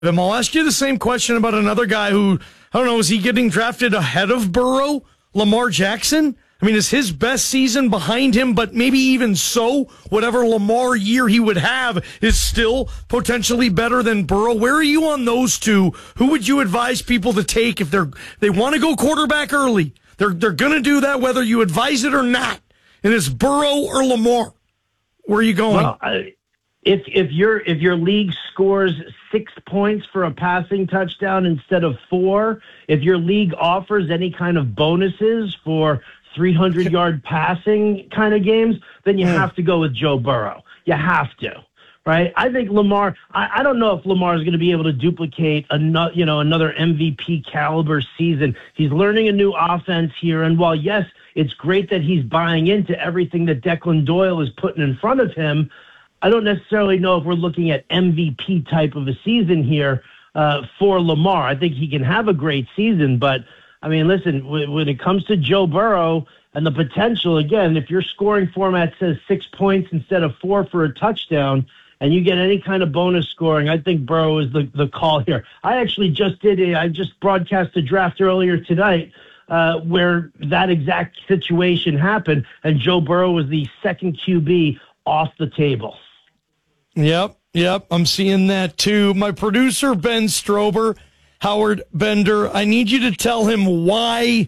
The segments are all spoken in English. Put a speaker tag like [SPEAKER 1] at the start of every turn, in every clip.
[SPEAKER 1] I'll ask you the same question about another guy who, I don't know, is he getting drafted ahead of Burrow? Lamar Jackson? I mean, is his best season behind him, but maybe even so, whatever Lamar year he would have is still potentially better than Burrow? Where are you on those two? Who would you advise people to take if they want to go quarterback early? They're going to do that whether you advise it or not. And it's Burrow or Lamar. Where are you going?
[SPEAKER 2] Well, if your league scores 6 points for a passing touchdown instead of 4, if your league offers any kind of bonuses for 300-yard passing kind of games, then you have to go with Joe Burrow. You have to, right? I think Lamar. I don't know if Lamar is going to be able to duplicate another MVP caliber season. He's learning a new offense here, and while yes, it's great that he's buying into everything that Declan Doyle is putting in front of him, I don't necessarily know if we're looking at MVP type of a season here for Lamar. I think he can have a great season, but I mean, listen, when it comes to Joe Burrow and the potential, again, if your scoring format says 6 points instead of 4 for a touchdown and you get any kind of bonus scoring, I think Burrow is the call here. I actually just broadcast a draft earlier tonight where that exact situation happened, and Joe Burrow was the second QB off the table.
[SPEAKER 1] Yep, I'm seeing that too. My producer, Ben Strober, Howard Bender, I need you to tell him why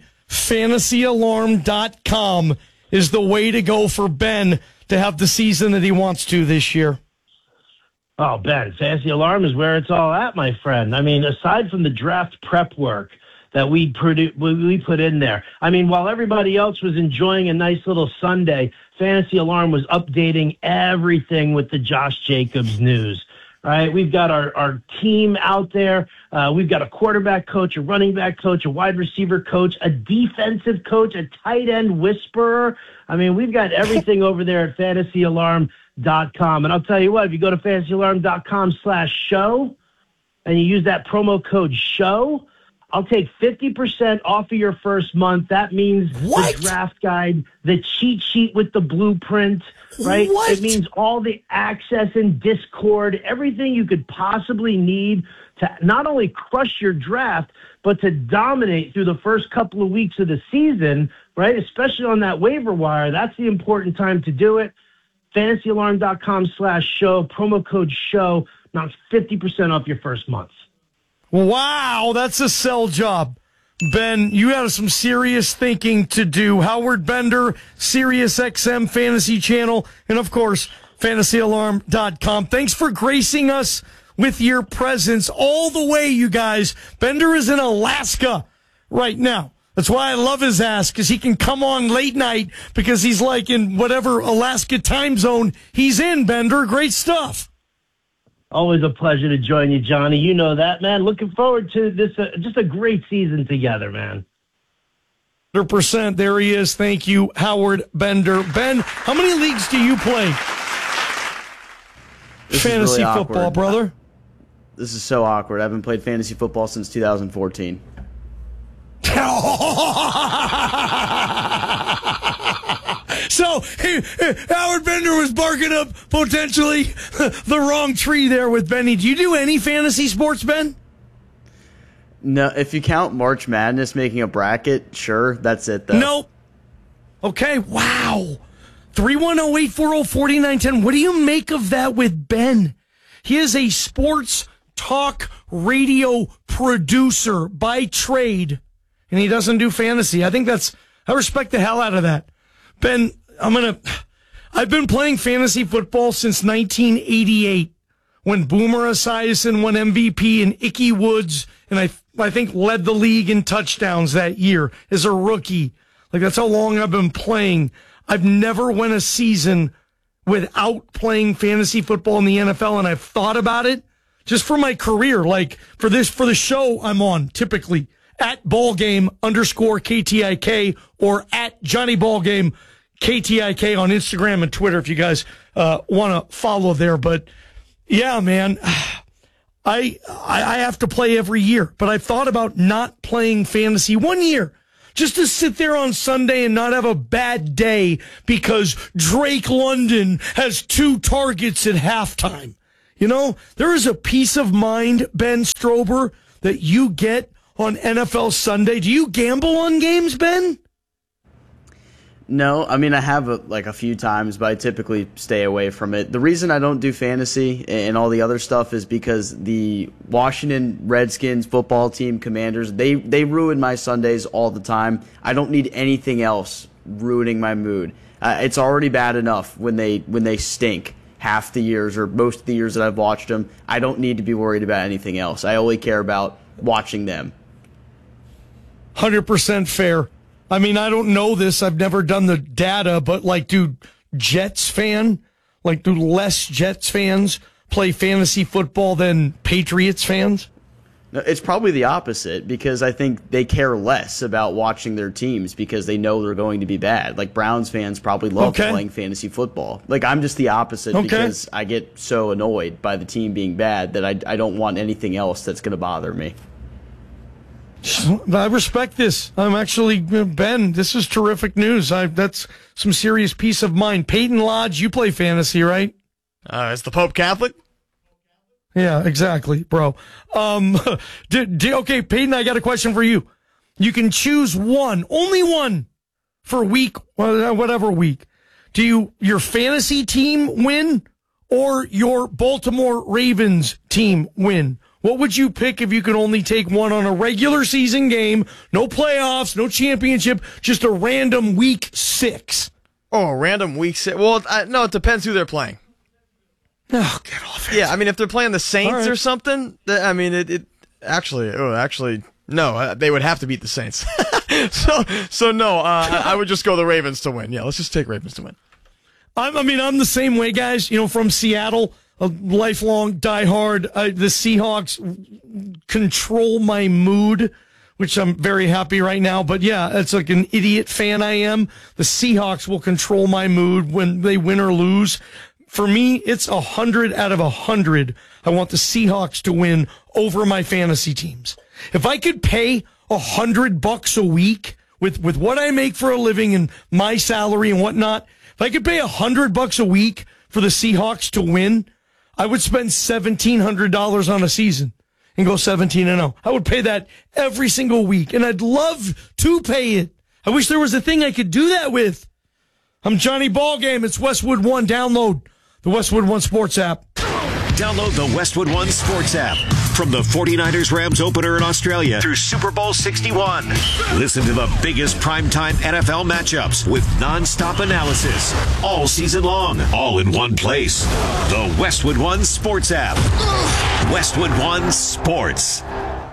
[SPEAKER 1] FantasyAlarm.com is the way to go for Ben to have the season that he wants to this year.
[SPEAKER 2] Oh, Ben, Fantasy Alarm is where it's all at, my friend. I mean, aside from the draft prep work that we put in there, I mean, while everybody else was enjoying a nice little Sunday, Fantasy Alarm was updating everything with the Josh Jacobs news. Right, we've got our team out there. We've got a quarterback coach, a running back coach, a wide receiver coach, a defensive coach, a tight end whisperer. I mean, we've got everything over there at FantasyAlarm.com. And I'll tell you what, if you go to FantasyAlarm.com/show and you use that promo code SHOW, I'll take 50% off of your first month. That means the draft guide, the cheat sheet with the blueprint, right?
[SPEAKER 1] What?
[SPEAKER 2] It means all the access in Discord, everything you could possibly need to not only crush your draft, but to dominate through the first couple of weeks of the season, right? Especially on that waiver wire. That's the important time to do it. FantasyAlarm.com/show, promo code SHOW. Now it's 50% off your first month.
[SPEAKER 1] Wow, that's a sell job. Ben, you have some serious thinking to do. Howard Bender, Sirius XM Fantasy Channel, and of course, FantasyAlarm.com. Thanks for gracing us with your presence all the way, you guys. Bender is in Alaska right now. That's why I love his ass, because he can come on late night because he's like in whatever Alaska time zone he's in, Bender. Great stuff.
[SPEAKER 2] Always a pleasure to join you, Johnny. You know that, man. Looking forward to this, just a great season together, man.
[SPEAKER 1] 100%. There he is. Thank you, Howard Bender. Ben, how many leagues do you play? Fantasy
[SPEAKER 3] really
[SPEAKER 1] football, brother.
[SPEAKER 3] This is so awkward. I haven't played fantasy football since 2014.
[SPEAKER 1] So, Howard Bender was barking up potentially the wrong tree there with Benny. Do you do any fantasy sports, Ben?
[SPEAKER 3] No, if you count March Madness making a bracket, sure, that's it, though.
[SPEAKER 1] Nope. Okay, wow. 310-840-4910. What do you make of that with Ben? He is a sports talk radio producer by trade, and he doesn't do fantasy. I respect the hell out of that. Ben, I've been playing fantasy football since 1988 when Boomer Esiason won MVP and Ickey Woods, and I think led the league in touchdowns that year as a rookie. Like, that's how long I've been playing. I've never won a season without playing fantasy football in the NFL, and I've thought about it just for my career. Like, for the show I'm on, typically at ballgame_KTIK or at Johnny Ballgame KTIK on Instagram and Twitter if you guys want to follow there. But yeah, man, I have to play every year, but I've thought about not playing fantasy one year just to sit there on Sunday and not have a bad day because Drake London has 2 targets at halftime. You know, there is a peace of mind, Ben Strober, that you get on NFL Sunday. Do you gamble on games, Ben?
[SPEAKER 3] No, I mean, I have a few times, but I typically stay away from it. The reason I don't do fantasy and all the other stuff is because the Washington Redskins football team, Commanders, they ruin my Sundays all the time. I don't need anything else ruining my mood. It's already bad enough when they stink half the years or most of the years that I've watched them. I don't need to be worried about anything else. I only care about watching them.
[SPEAKER 1] 100% fair. I mean, I don't know this. I've never done the data, but do Jets fans play fantasy football than Patriots fans?
[SPEAKER 3] No, it's probably the opposite because I think they care less about watching their teams because they know they're going to be bad. Like Browns fans probably love playing fantasy football. I'm just the opposite because I get so annoyed by the team being bad that I don't want anything else that's going to bother me.
[SPEAKER 1] I respect this. I'm actually, Ben, this is terrific news. That's some serious peace of mind. Peyton Lodge, you play fantasy, right?
[SPEAKER 4] Is the Pope Catholic?
[SPEAKER 1] Yeah, exactly, bro. Okay, Peyton, I got a question for you. You can choose one, only one, for week, whatever week. Do your fantasy team win or your Baltimore Ravens team win? What would you pick if you could only take one on a regular season game? No playoffs, no championship, just a random week 6.
[SPEAKER 4] Oh, a random week 6. Well, no, it depends who they're playing.
[SPEAKER 1] Oh, get off it.
[SPEAKER 4] Yeah, I mean, if they're playing the Saints or something, I mean, actually, no, they would have to beat the Saints. so no, I would just go the Ravens to win. Yeah, let's just take Ravens to win.
[SPEAKER 1] I'm the same way, guys. From Seattle. A lifelong diehard. The Seahawks control my mood, which I'm very happy right now. But yeah, it's like an idiot fan I am. The Seahawks will control my mood when they win or lose. For me, it's 100 out of 100. I want the Seahawks to win over my fantasy teams. If I could pay $100 a week with what I make for a living and my salary and whatnot, if I could pay $100 a week for the Seahawks to win, I would spend $1,700 on a season and go 17-0. I would pay that every single week, and I'd love to pay it. I wish there was a thing I could do that with. I'm Johnny Ballgame. It's Westwood One. Download the Westwood One Sports app.
[SPEAKER 5] Download the Westwood One Sports app. From the 49ers-Rams opener in Australia through Super Bowl 61. Listen to the biggest primetime NFL matchups with non-stop analysis all season long, all in one place. The Westwood One Sports app. Westwood One Sports.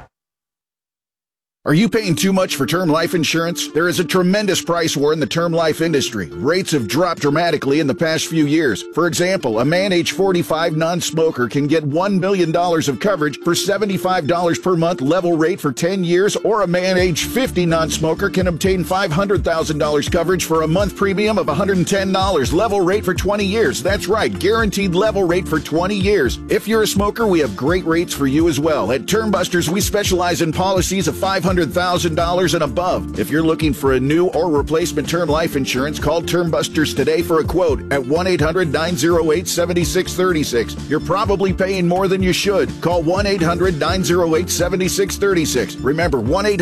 [SPEAKER 6] Are you paying too much for term life insurance? There is a tremendous price war in the term life industry. Rates have dropped dramatically in the past few years. For example, a man age 45 non-smoker can get $1 million of coverage for $75 per month level rate for 10 years, or a man age 50 non-smoker can obtain $500,000 coverage for a month premium of $110 level rate for 20 years. That's right, guaranteed level rate for 20 years. If you're a smoker, we have great rates for you as well. At Term Busters, we specialize in policies of $500,000 and above. If you're looking for a new or replacement term life insurance, call Term Busters today for a quote at 1-800-908-7636. You're probably paying more than you should. Call 1-800-908-7636. Remember,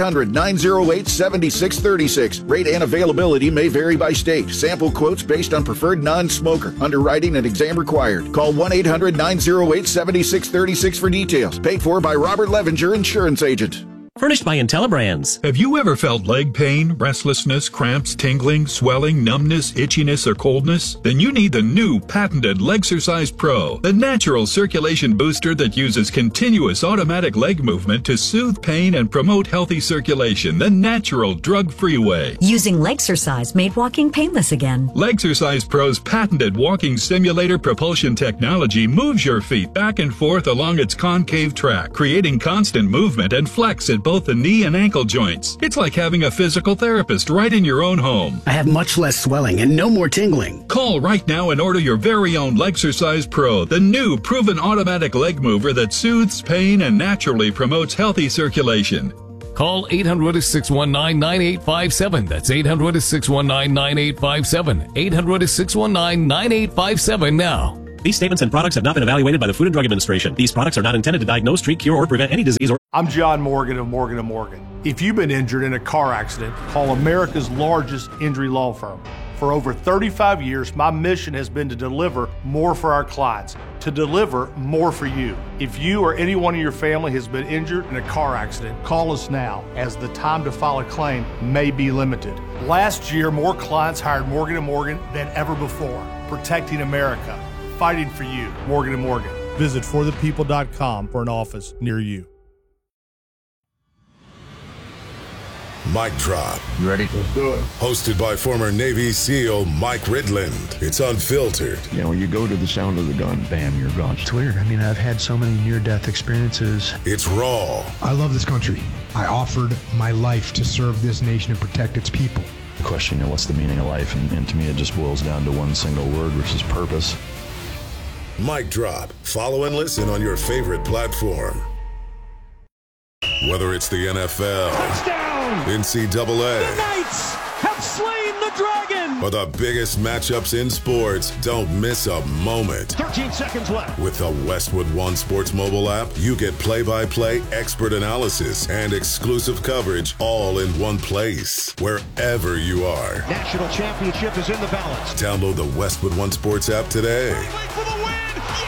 [SPEAKER 6] 1-800-908-7636. Rate and availability may vary by state. Sample quotes based on preferred non-smoker. Underwriting and exam required. Call 1-800-908-7636 for details. Paid for by Robert Levenger, insurance agent.
[SPEAKER 7] Furnished by IntelliBrands.
[SPEAKER 8] Have you ever felt leg pain, restlessness, cramps, tingling, swelling, numbness, itchiness, or coldness? Then you need the new patented Legsercise Pro, the natural circulation booster that uses continuous automatic leg movement to soothe pain and promote healthy circulation the natural, drug-free way.
[SPEAKER 9] Using Legsercise made walking painless again.
[SPEAKER 8] Legsercise Pro's patented walking simulator propulsion technology moves your feet back and forth along its concave track, creating constant movement and flex at both the knee and ankle joints. It's like having a physical therapist right in your own home.
[SPEAKER 7] I have much less swelling and no more tingling.
[SPEAKER 8] Call right now and order your very own Legsercise Pro, the new proven automatic leg mover that soothes pain and naturally promotes healthy circulation.
[SPEAKER 10] Call 800-619-9857. That's 800-619-9857. 800-619-9857 now.
[SPEAKER 7] These statements and products have not been evaluated by the Food and Drug Administration. These products are not intended to diagnose, treat, cure, or prevent any disease or...
[SPEAKER 10] I'm John Morgan of Morgan & Morgan. If you've been injured in a car accident, call America's largest injury law firm. For over 35 years, my mission has been to deliver more for our clients, to deliver more for you. If you or anyone in your family has been injured in a car accident, call us now, as the time to file a claim may be limited. Last year, more clients hired Morgan & Morgan than ever before, protecting America, fighting for you. Morgan & Morgan. Visit forthepeople.com for an office near you.
[SPEAKER 11] Mic Drop.
[SPEAKER 12] You ready? Let's do it.
[SPEAKER 11] Hosted by former Navy SEAL Mike Ridland. It's unfiltered.
[SPEAKER 12] You know, when you go to the sound of the gun, bam, you're gone.
[SPEAKER 13] It's weird. I mean, I've had so many near-death experiences.
[SPEAKER 11] It's raw.
[SPEAKER 14] I love this country. I offered my life to serve this nation and protect its people.
[SPEAKER 15] The question, you know, what's the meaning of life? And to me, it just boils down to one single word, which is purpose.
[SPEAKER 11] Mic Drop. Follow and listen on your favorite platform. Whether it's the NFL,
[SPEAKER 16] touchdown,
[SPEAKER 11] NCAA,
[SPEAKER 16] the Knights have slain the dragon,
[SPEAKER 11] or the biggest matchups in sports, don't miss a moment.
[SPEAKER 16] 13 seconds left.
[SPEAKER 11] With the Westwood One Sports mobile app, you get play-by-play, expert analysis, and exclusive coverage all in one place, wherever you are.
[SPEAKER 16] National championship is in the balance.
[SPEAKER 11] Download the Westwood One Sports app today.
[SPEAKER 16] For the win.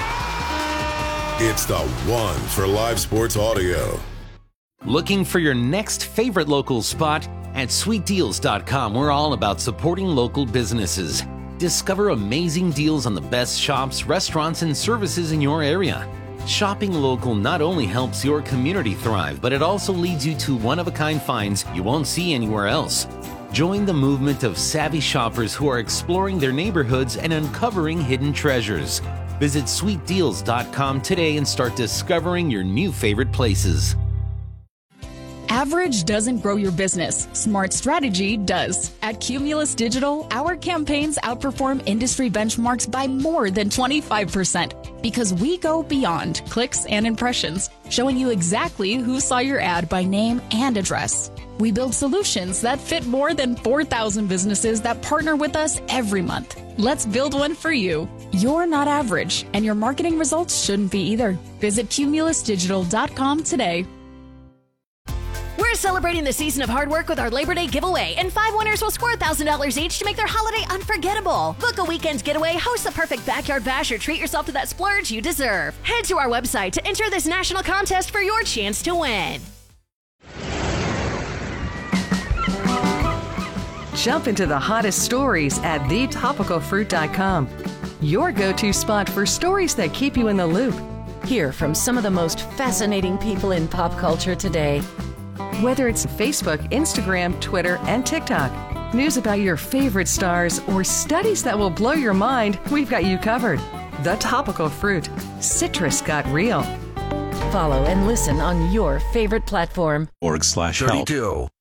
[SPEAKER 16] Yeah!
[SPEAKER 11] It's the one for live sports audio.
[SPEAKER 17] Looking for your next favorite local spot? At sweetdeals.com, we're all about supporting local businesses. Discover amazing deals on the best shops, restaurants, and services in your area. Shopping local not only helps your community thrive, but it also leads you to one-of-a-kind finds you won't see anywhere else. Join the movement of savvy shoppers who are exploring their neighborhoods and uncovering hidden treasures. Visit sweetdeals.com today and start discovering your new favorite places.
[SPEAKER 18] Average doesn't grow your business. Smart strategy does. At Cumulus Digital, our campaigns outperform industry benchmarks by more than 25% because we go beyond clicks and impressions, showing you exactly who saw your ad by name and address. We build solutions that fit more than 4,000 businesses that partner with us every month. Let's build one for you. You're not average, and your marketing results shouldn't be either. Visit cumulusdigital.com today.
[SPEAKER 19] We're celebrating the season of hard work with our Labor Day giveaway, and 5 winners will score $1,000 each to make their holiday unforgettable. Book a weekend getaway, host the perfect backyard bash, or treat yourself to that splurge you deserve. Head to our website to enter this national contest for your chance to win.
[SPEAKER 20] Jump into the hottest stories at thetopicalfruit.com. Your go-to spot for stories that keep you in the loop.
[SPEAKER 21] Hear from some of the most fascinating people in pop culture today.
[SPEAKER 20] Whether it's Facebook, Instagram, Twitter, and TikTok, news about your favorite stars, or studies that will blow your mind, we've got you covered. The Topical Fruit. Citrus got real.
[SPEAKER 21] Follow and listen on your favorite platform.
[SPEAKER 5] .org/help.